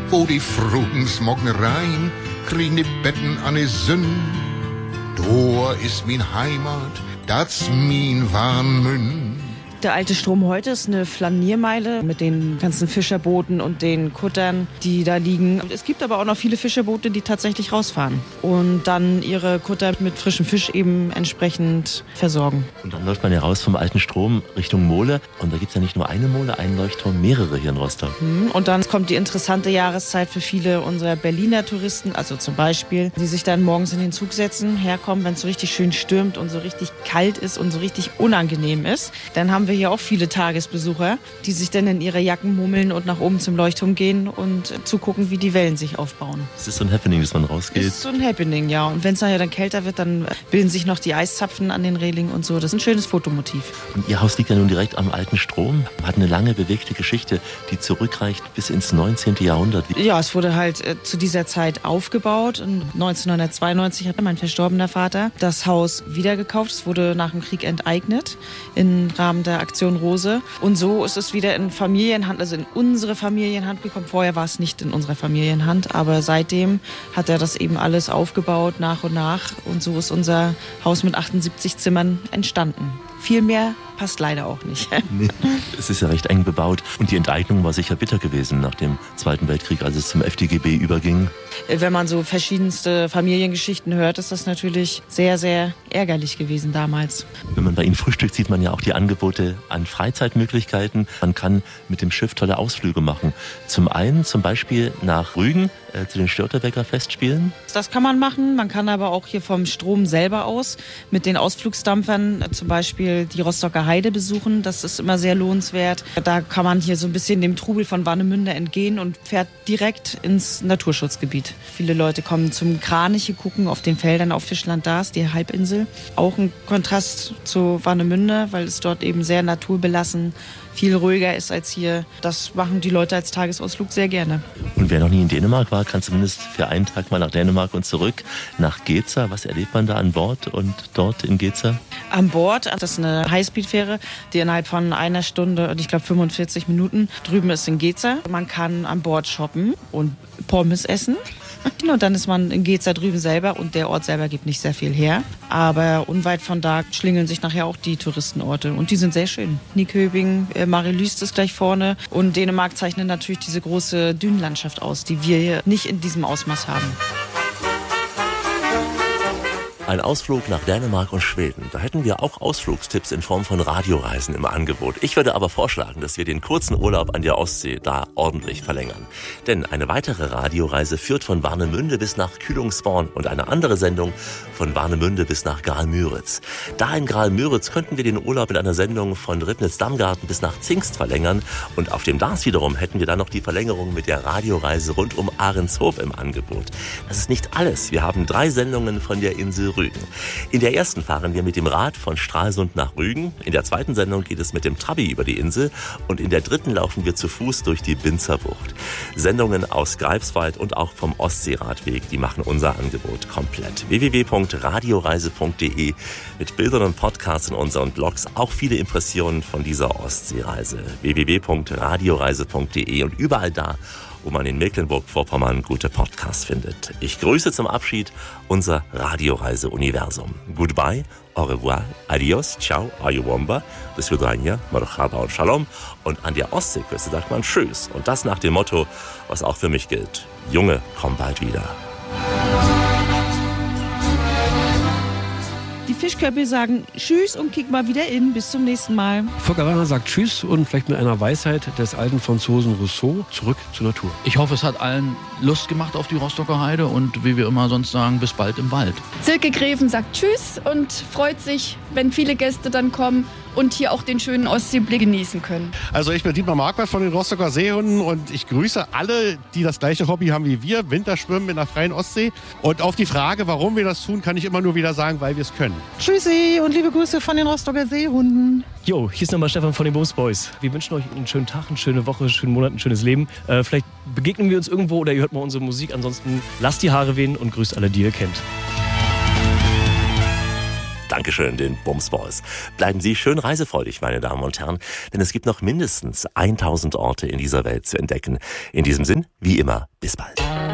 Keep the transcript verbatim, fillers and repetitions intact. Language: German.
wo die Frugens morgen rein, kriegen die Betten an die Sünn. Da ist min Heimat, das min Warnmünn. Der alte Strom heute ist eine Flaniermeile mit den ganzen Fischerbooten und den Kuttern, die da liegen. Es gibt aber auch noch viele Fischerboote, die tatsächlich rausfahren und dann ihre Kutter mit frischem Fisch eben entsprechend versorgen. Und dann läuft man ja raus vom alten Strom Richtung Mole. Und da gibt es ja nicht nur eine Mole, einen Leuchtturm, mehrere hier in Rostock. Und dann kommt die interessante Jahreszeit für viele unserer Berliner Touristen, also zum Beispiel, die sich dann morgens in den Zug setzen, herkommen, wenn es so richtig schön stürmt und so richtig kalt ist und so richtig unangenehm ist. Dann haben wir hier auch viele Tagesbesucher, die sich dann in ihre Jacken mummeln und nach oben zum Leuchtturm gehen und zugucken, wie die Wellen sich aufbauen. Es ist so ein Happening, dass man rausgeht. Es ist so ein Happening, ja. Und wenn es nachher dann kälter wird, dann bilden sich noch die Eiszapfen an den Reling und so. Das ist ein schönes Fotomotiv. Und Ihr Haus liegt ja nun direkt am alten Strom, hat eine lange bewegte Geschichte, die zurückreicht bis ins neunzehnten. Jahrhundert. Ja, es wurde halt äh, zu dieser Zeit aufgebaut. Und neunzehnhundertzweiundneunzig hat mein verstorbener Vater das Haus wiedergekauft. Es wurde nach dem Krieg enteignet im Rahmen der Aktion Rose. Und so ist es wieder in Familienhand, also in unsere Familienhand gekommen. Vorher war es nicht in unserer Familienhand, aber seitdem hat er das eben alles aufgebaut, nach und nach. Und so ist unser Haus mit achtundsiebzig Zimmern entstanden. Viel mehr passt leider auch nicht. Nee, es ist ja recht eng bebaut. Und die Enteignung war sicher bitter gewesen nach dem Zweiten Weltkrieg, als es zum F D G B überging. Wenn man so verschiedenste Familiengeschichten hört, ist das natürlich sehr, sehr ärgerlich gewesen damals. Wenn man bei Ihnen frühstückt, sieht man ja auch die Angebote an Freizeitmöglichkeiten. Man kann mit dem Schiff tolle Ausflüge machen. Zum einen zum Beispiel nach Rügen äh, zu den Störtebeker Festspielen. Das kann man machen. Man kann aber auch hier vom Strom selber aus mit den Ausflugsdampfern äh, zum Beispiel die Rostocker Heide besuchen. Das ist immer sehr lohnenswert. Da kann man hier so ein bisschen dem Trubel von Warnemünde entgehen und fährt direkt ins Naturschutzgebiet. Viele Leute kommen zum Kraniche gucken auf den Feldern auf Fischland Daas, die Halbinsel. Auch ein Kontrast zu Warnemünde, weil es dort eben sehr naturbelassen viel ruhiger ist als hier. Das machen die Leute als Tagesausflug sehr gerne. Und wer noch nie in Dänemark war, kann zumindest für einen Tag mal nach Dänemark und zurück nach Geza. Was erlebt man da an Bord und dort in Geza? An Bord, das ist eine Highspeed-Fähre, die innerhalb von einer Stunde und ich glaube fünfundvierzig Minuten drüben ist in Geza. Man kann an Bord shoppen und Pommes essen. Und dann ist man in Geza drüben selber und der Ort selber gibt nicht sehr viel her. Aber unweit von da schlingeln sich nachher auch die Touristenorte und die sind sehr schön. Nyköping, Marilust ist gleich vorne und Dänemark zeichnet natürlich diese große Dünenlandschaft aus, die wir hier nicht in diesem Ausmaß haben. Ein Ausflug nach Dänemark und Schweden. Da hätten wir auch Ausflugstipps in Form von Radioreisen im Angebot. Ich würde aber vorschlagen, dass wir den kurzen Urlaub an der Ostsee da ordentlich verlängern. Denn eine weitere Radioreise führt von Warnemünde bis nach Kühlungsborn und eine andere Sendung von Warnemünde bis nach Graal-Müritz. Da in Graal-Müritz könnten wir den Urlaub in einer Sendung von Ribnitz-Dammgarten bis nach Zingst verlängern. Und auf dem Daas wiederum hätten wir dann noch die Verlängerung mit der Radioreise rund um Ahrenshoop im Angebot. Das ist nicht alles. Wir haben drei Sendungen von der Insel Rügen. In der ersten fahren wir mit dem Rad von Stralsund nach Rügen. In der zweiten Sendung geht es mit dem Trabi über die Insel. Und in der dritten laufen wir zu Fuß durch die Binzerbucht. Sendungen aus Greifswald und auch vom Ostseeradweg, die machen unser Angebot komplett. w w w punkt radioreise punkt d e mit Bildern und Podcasts in unseren Blogs. Auch viele Impressionen von dieser Ostseereise. w w w punkt radioreise punkt d e und überall da, wo man in Mecklenburg-Vorpommern gute Podcasts findet. Ich grüße zum Abschied unser Radioreise-Universum. Goodbye, au revoir, adios, ciao, ayuwomba, das Vidania, marhaba und shalom. Und an der Ostseeküste sagt man Tschüss. Und das nach dem Motto, was auch für mich gilt. Junge, komm bald wieder. Die Fischköppel sagen Tschüss und kick mal wieder in. Bis zum nächsten Mal. Volker Werner sagt Tschüss und vielleicht mit einer Weisheit des alten Franzosen Rousseau zurück zur Natur. Ich hoffe, es hat allen Lust gemacht auf die Rostocker Heide und wie wir immer sonst sagen, bis bald im Wald. Silke Greven sagt Tschüss und freut sich, wenn viele Gäste dann kommen und hier auch den schönen Ostseeblick genießen können. Also ich bin Dietmar Marquardt von den Rostocker Seehunden und ich grüße alle, die das gleiche Hobby haben wie wir, Winterschwimmen in der freien Ostsee. Und auf die Frage, warum wir das tun, kann ich immer nur wieder sagen, weil wir es können. Tschüssi und liebe Grüße von den Rostocker Seehunden. Jo, hier ist nochmal Stefan von den Booms Boys. Wir wünschen euch einen schönen Tag, eine schöne Woche, einen schönen Monat, ein schönes Leben. Äh, vielleicht begegnen wir uns irgendwo oder ihr hört mal unsere Musik. Ansonsten lasst die Haare wehen und grüßt alle, die ihr kennt. Dankeschön, den Bumsboys. Bleiben Sie schön reisefreudig, meine Damen und Herren, denn es gibt noch mindestens tausend Orte in dieser Welt zu entdecken. In diesem Sinn, wie immer, bis bald.